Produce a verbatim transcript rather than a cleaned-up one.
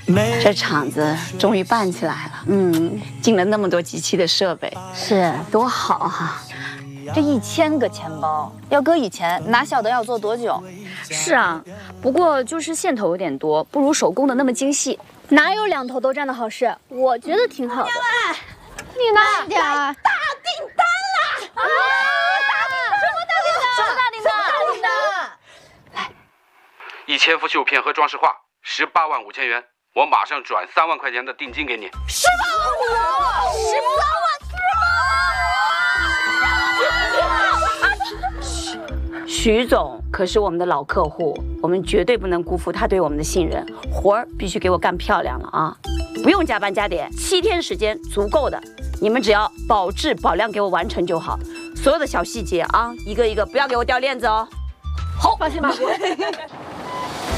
这厂子终于办起来了，嗯，进了那么多机器的设备， 是多好哈！ 这一千个钱包，要搁以前哪晓得要做多久？ 是啊，不过就是线头有点多，不如手工的那么精细。 哪有两头都占的好事？我觉得挺好的。 你慢点儿。 大订单了！啊！什么大订单？ 什么大订单？什么大订单？ 来， 一千幅绣片和装饰画，十八万五千元，我马上转三万块钱的定金给你。 十八万五，十八万！徐总可是我们的老客户，我们绝对不能辜负他对我们的信任。活儿必须给我干漂亮了啊！不用加班加点，七天时间足够的。你们只要保质保量给我完成就好，所有的小细节啊，一个一个不要给我掉链子哦。 好，放心吧。